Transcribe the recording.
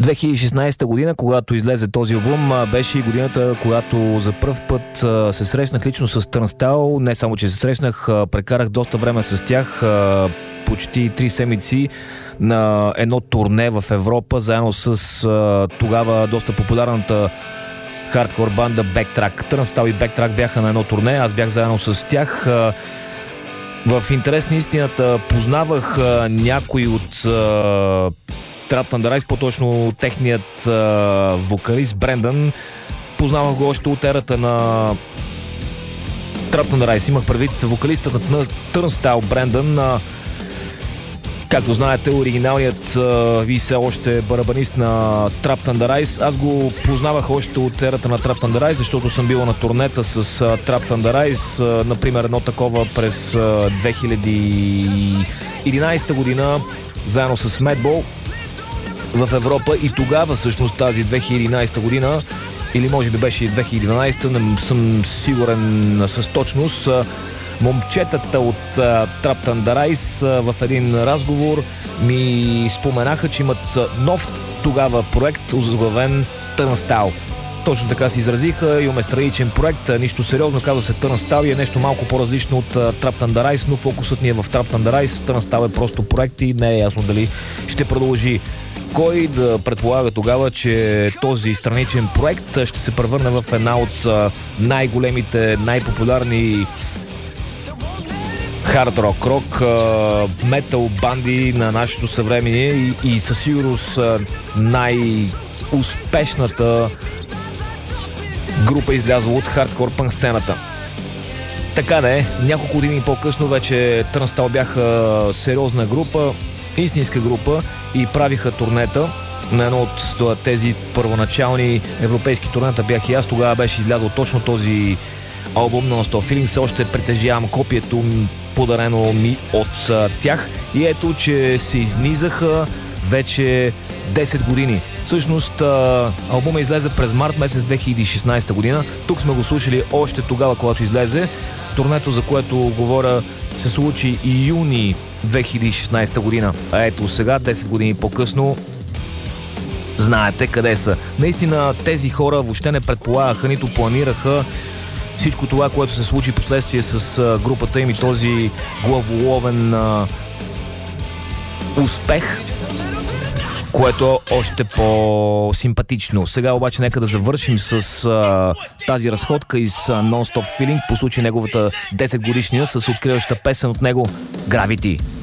2016 година, когато излезе този албум, беше и годината, когато за пръв път се срещнах лично с Turnstile. Не само, че се срещнах, прекарах доста време с тях, почти 3 седмици на едно турне в Европа, заедно с тогава доста популярната хардкор банда Backtrack. Turnstile и Backtrack бяха на едно турне, аз бях заедно с тях. В интерес на истината познавах някой от Trapped Under Ice, по-точно техният вокалист Брендан. Познавах го още от ерата на Trapped Under Ice. Имах предвид вокалистът на Turnstile Брендан. Както знаете, оригиналният ви все още барабанист на Trapped Under Ice. Аз го познавах още от ерата на Trapped Under Ice, защото съм бил на турнета с Trapped Under Ice. Например, едно такова през 2011 година, заедно с Madball в Европа. И тогава, всъщност, тази 2011 година, или може би беше и 2012, не съм сигурен с точност, момчетата от Trapped Under Ice в един разговор ми споменаха, че имат нов тогава проект, озаглавен Turnstile. Точно така се изразиха, имаме страничен проект, нищо сериозно, казва се Turnstile и е нещо малко по-различно от Trapped Under Ice, но фокусът ни е в Trapped Under Ice. Turnstile е просто проект и не е ясно дали ще продължи. Кой да предполага тогава, че този страничен проект ще се превърне в една от най-големите, най-популярни хард рок, метал банди на нашето съвремение и със сигурност най-успешната група излязла от хардкор пънк сцената. Така да е, няколко години по-късно вече Turnstile бяха сериозна група, истинска група и правиха турнета. На едно от тези първоначални европейски турнета бях и аз. Тогава беше излязъл точно този албум Non Stop Feeling. Все още притежавам копието, подарено ми от тях. И ето, че се изнизаха вече 10 години. Всъщност, албумът излезе през март месец 2016 година. Тук сме го слушали още тогава, когато излезе. Турнето, за което говоря, се случи и юни 2016 година. А ето сега, 10 години по-късно, знаете къде са. Наистина тези хора въобще не предполагаха, нито планираха всичко това, което се случи последствие с групата им и този главоловен успех, което е още по-симпатично. Сега обаче нека да завършим с тази разходка из Non Stop Feeling по случай неговата 10 годишния с откриваща песен от него Gravity.